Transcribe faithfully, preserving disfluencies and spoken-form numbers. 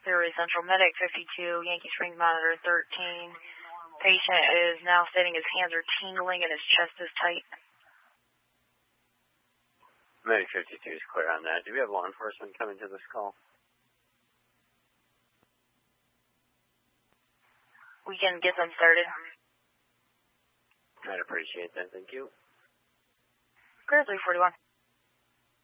Clearly Central Medic fifty-two, Yankee Springs Monitor thirteen. Patient is now stating his hands are tingling and his chest is tight. Medic fifty-two is clear on that. Do we have law enforcement coming to this call? We can get them started. I'd appreciate that, thank you. Clear three forty-one.